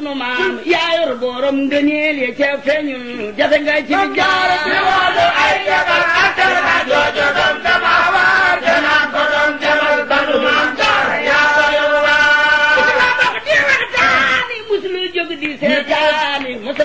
sunu maam yaa yor borom ngëneel ya ca feeñul jafe nga ci jaara